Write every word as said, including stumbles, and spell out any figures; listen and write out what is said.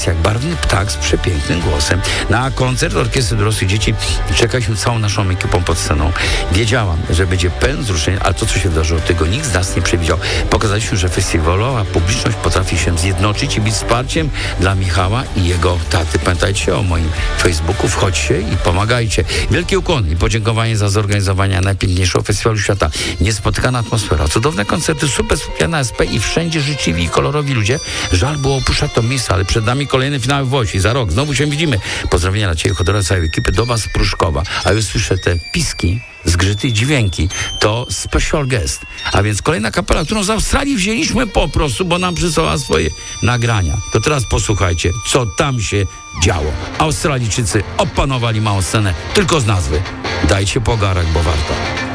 jak barwny ptak z przepięknym głosem. Na koncert orkiestry dorosłych dzieci czekaliśmy całą naszą ekipą pod sceną. Wiedziałam, że będzie pełen wzruszenia, ale to, co się wydarzyło, tego nikt z nas nie przewidział. Pokazaliśmy, że festiwalowa publiczność potrafi się zjednoczyć i być wsparciem dla Michała i jego taty. Pamiętajcie o moim Facebooku, wchodźcie i pomagajcie. Wielkie ukłony i podziękowanie za zorganizowanie najpiękniejszego festiwalu świata. Niespotykana atmosfera, cudowne koncerty, super skupione S P i wszędzie życzliwi i kolorowi ludzie. Żal było opuszczać to miejsce, ale przed nami kolejne finały w Łodzi. Za rok znowu się widzimy. Pozdrowienia dla Ciebie, Chodora, całej ekipy, do Was Pruszkowa. A już słyszę te piski, zgrzyty i dźwięki. To special guest. A więc kolejna kapela, którą z Australii wzięliśmy po prostu, bo nam przysłała swoje nagrania. To teraz posłuchajcie, co tam się działo. Australijczycy opanowali małą scenę tylko z nazwy. Dajcie pogarek, bo warto.